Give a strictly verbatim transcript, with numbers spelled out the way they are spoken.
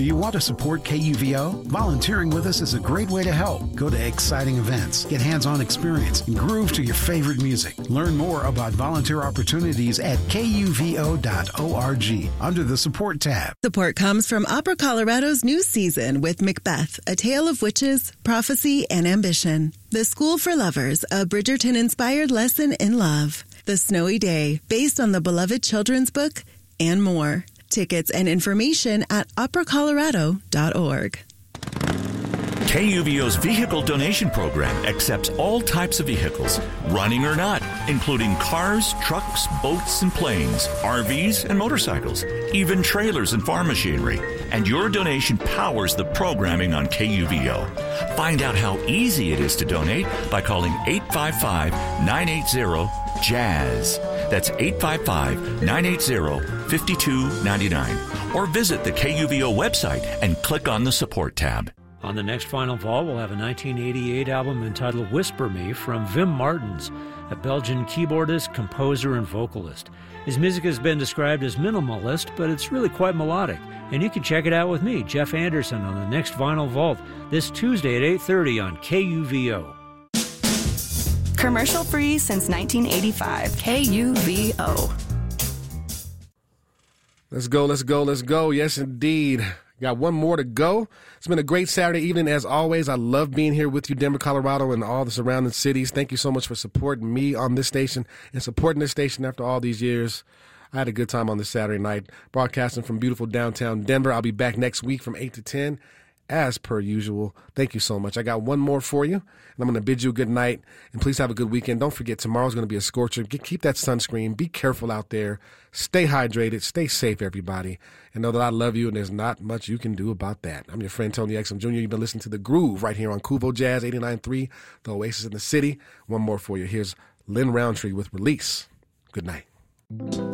Do you want to support K U V O? Volunteering with us is a great way to help. Go to exciting events, get hands-on experience, and groove to your favorite music. Learn more about volunteer opportunities at K U V O dot org under the Support tab. Support comes from Opera Colorado's new season with Macbeth, A Tale of Witches, Prophecy, and Ambition. The School for Lovers, a Bridgerton-inspired lesson in love. The Snowy Day, based on the beloved children's book, and more. Tickets and information at opera colorado dot org. K U V O's vehicle donation program accepts all types of vehicles, running or not, including cars, trucks, boats, and planes, R Vs, and motorcycles, even trailers and farm machinery. And your donation powers the programming on K U V O. Find out how easy it is to donate by calling eight five five, nine eight zero, JAZZ. That's eight five five, nine eight zero, five two nine nine. Or visit the K U V O website and click on the Support tab. On the next Final Vault, we'll have a nineteen eighty-eight album entitled Whisper Me from Wim Martens, a Belgian keyboardist, composer, and vocalist. His music has been described as minimalist, but it's really quite melodic. And you can check it out with me, Jeff Anderson, on the next Vinyl Vault this Tuesday at eight thirty on K U V O. Commercial free since nineteen eighty-five. K U V O. Let's go, let's go, let's go. Yes, indeed. Got one more to go. It's been a great Saturday evening, as always. I love being here with you, Denver, Colorado, and all the surrounding cities. Thank you so much for supporting me on this station and supporting this station after all these years. I had a good time on this Saturday night, broadcasting from beautiful downtown Denver. I'll be back next week from eight to ten, as per usual. Thank you so much. I got one more for you, and I'm going to bid you a good night, and please have a good weekend. Don't forget, tomorrow's going to be a scorcher. Get, keep that sunscreen. Be careful out there. Stay hydrated. Stay safe, everybody, and know that I love you, and there's not much you can do about that. I'm your friend, Tony Exum Junior You've been listening to The Groove right here on Kuvo Jazz eighty-nine point three, the Oasis in the City. One more for you. Here's Lynn Roundtree with Release. Good night.